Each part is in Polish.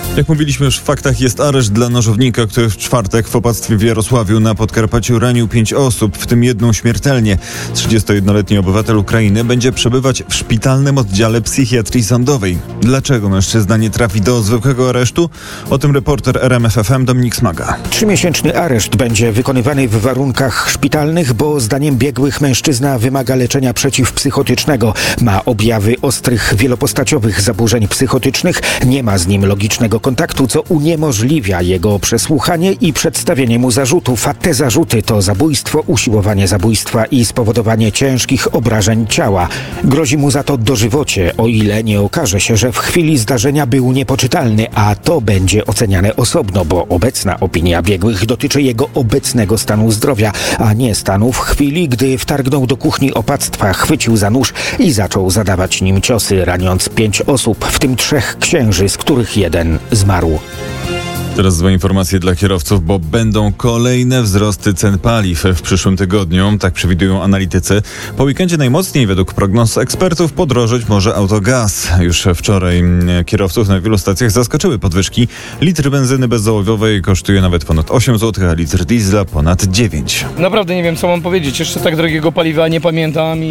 Jak mówiliśmy już w faktach, jest areszt dla nożownika, który w czwartek w opactwie w Jarosławiu na Podkarpaciu ranił 5 osób, w tym jedną śmiertelnie. 31-letni obywatel Ukrainy będzie przebywać w szpitalnym oddziale psychiatrii sądowej. Dlaczego mężczyzna nie trafi do zwykłego aresztu? O tym reporter RMF FM Dominik Smaga. 3-miesięczny areszt będzie wykonywany w warunkach szpitalnych, bo zdaniem biegłych mężczyzna wymaga leczenia przeciwpsychotycznego. Ma objawy ostrych, wielopostaciowych zaburzeń psychotycznych. Nie ma z nim logicznego kontaktu, co uniemożliwia jego przesłuchanie i przedstawienie mu zarzutów, a te zarzuty to zabójstwo, usiłowanie zabójstwa i spowodowanie ciężkich obrażeń ciała. Grozi mu za to dożywocie, o ile nie okaże się, że w chwili zdarzenia był niepoczytalny, a to będzie oceniane osobno, bo obecna opinia biegłych dotyczy jego obecnego stanu zdrowia, a nie stanu w chwili, gdy wtargnął do kuchni opactwa, chwycił za nóż i zaczął zadawać nim ciosy, raniąc 5 osób, w tym 3 księży, z których jeden zmarł. Teraz złe informacje dla kierowców, bo będą kolejne wzrosty cen paliw w przyszłym tygodniu, tak przewidują analitycy. Po weekendzie najmocniej według prognoz ekspertów podrożeć może autogaz. Już wczoraj kierowców na wielu stacjach zaskoczyły podwyżki. Litr benzyny bezołowiowej kosztuje nawet ponad 8 zł, a litr diesla ponad 9. Naprawdę nie wiem, co mam powiedzieć. Jeszcze tak drogiego paliwa nie pamiętam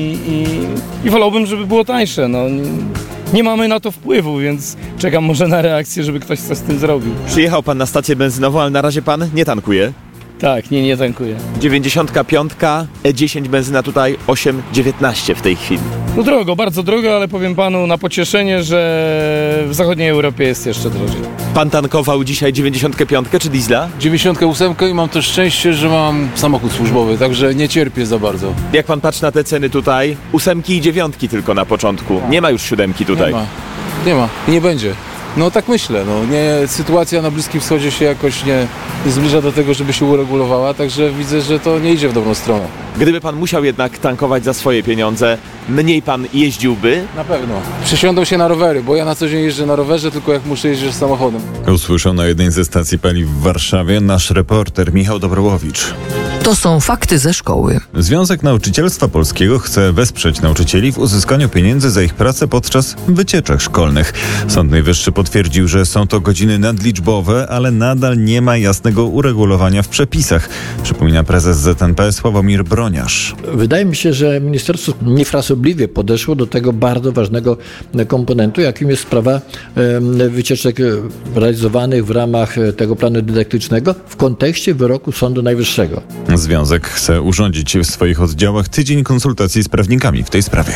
i wolałbym, żeby było tańsze. Nie mamy na to wpływu, więc czekam może na reakcję, żeby ktoś coś z tym zrobił. Przyjechał pan na stację benzynową, ale na razie pan nie tankuje. Tak, nie tankuję. 95, E10 benzyna tutaj 8,19 w tej chwili. No drogo, bardzo drogo, ale powiem panu na pocieszenie, że w zachodniej Europie jest jeszcze drożej. Pan tankował dzisiaj 95 czy diesla? 98 i mam też szczęście, że mam samochód służbowy, także nie cierpię za bardzo. Jak pan patrzy na te ceny tutaj, 8 i 9 tylko na początku. Nie ma już 7 tutaj. Nie ma i nie będzie. No tak myślę, sytuacja na Bliskim Wschodzie się jakoś nie zbliża do tego, żeby się uregulowała, także widzę, że to nie idzie w dobrą stronę. Gdyby pan musiał jednak tankować za swoje pieniądze, mniej pan jeździłby? Na pewno. Przesiądą się na rowery, bo ja na co dzień jeżdżę na rowerze, tylko jak muszę jeździć samochodem. Usłyszał na jednej ze stacji paliw w Warszawie nasz reporter Michał Dobrołowicz. To są fakty ze szkoły. Związek Nauczycielstwa Polskiego chce wesprzeć nauczycieli w uzyskaniu pieniędzy za ich pracę podczas wycieczek szkolnych. Sąd Najwyższy potwierdził, że są to godziny nadliczbowe, ale nadal nie ma jasnego uregulowania w przepisach, przypomina prezes ZNP Sławomir Broniarz. Wydaje mi się, że ministerstwo niefrasobliwie podeszło do tego bardzo ważnego komponentu, jakim jest sprawa wycieczek realizowanych w ramach tego planu dydaktycznego w kontekście wyroku Sądu Najwyższego. Związek chce urządzić w swoich oddziałach tydzień konsultacji z prawnikami w tej sprawie.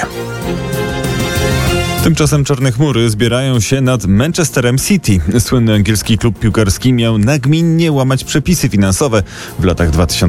Tymczasem czarne chmury zbierają się nad Manchesterem City. Słynny angielski klub piłkarski miał nagminnie łamać przepisy finansowe w latach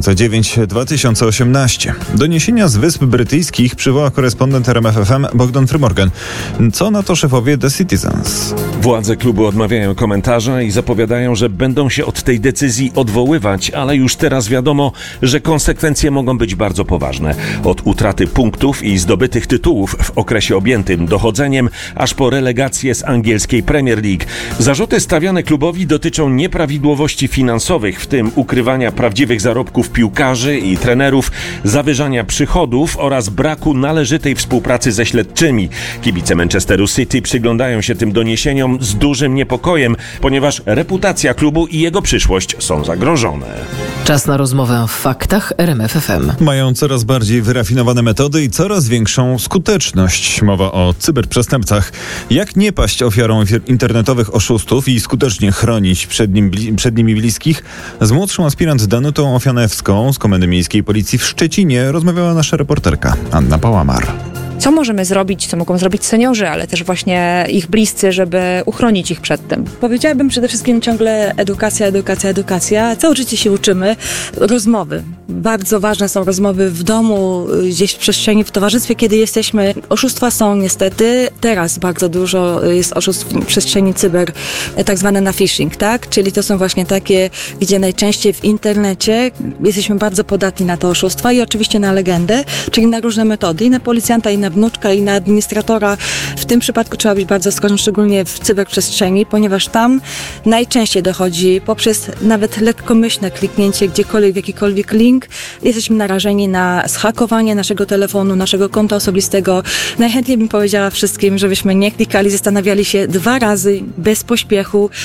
2009-2018. Doniesienia z Wysp Brytyjskich przywoła korespondent RMF FM Bogdan Frymorgan. Co na to szefowie The Citizens? Władze klubu odmawiają komentarza i zapowiadają, że będą się od tej decyzji odwoływać, ale już teraz wiadomo, że konsekwencje mogą być bardzo poważne. Od utraty punktów i zdobytych tytułów w okresie objętym dochodzeniem, aż po relegację z angielskiej Premier League. Zarzuty stawiane klubowi dotyczą nieprawidłowości finansowych, w tym ukrywania prawdziwych zarobków piłkarzy i trenerów, zawyżania przychodów oraz braku należytej współpracy ze śledczymi. Kibice Manchesteru City przyglądają się tym doniesieniom z dużym niepokojem, ponieważ reputacja klubu i jego przyszłość są zagrożone. Czas na rozmowę w faktach RMF FM. Mają coraz bardziej wyrafinowane metody i coraz większą skuteczność. Mowa o cyberprzestępstwach. Jak nie paść ofiarą internetowych oszustów i skutecznie chronić przed nimi bliskich? Z młodszą aspirant Danutą Ofianewską z Komendy Miejskiej Policji w Szczecinie rozmawiała nasza reporterka Anna Pałamar. Co możemy zrobić, co mogą zrobić seniorzy, ale też właśnie ich bliscy, żeby uchronić ich przed tym? Powiedziałabym przede wszystkim ciągle edukacja. Całe życie się uczymy. Rozmowy. Bardzo ważne są rozmowy w domu, gdzieś w przestrzeni, w towarzystwie, kiedy jesteśmy. Oszustwa są niestety. Teraz bardzo dużo jest oszustw w przestrzeni cyber, tak zwane na phishing, tak? Czyli to są właśnie takie, gdzie najczęściej w internecie jesteśmy bardzo podatni na te oszustwa i oczywiście na legendę, czyli na różne metody i na policjanta, i na wnuczka, i na administratora. W tym przypadku trzeba być bardzo ostrożnym, szczególnie w cyberprzestrzeni, ponieważ tam najczęściej dochodzi poprzez nawet lekkomyślne kliknięcie gdziekolwiek w jakikolwiek link. Jesteśmy narażeni na zhakowanie naszego telefonu, naszego konta osobistego. Najchętniej bym powiedziała wszystkim, żebyśmy nie klikali, zastanawiali się 2 razy bez pośpiechu.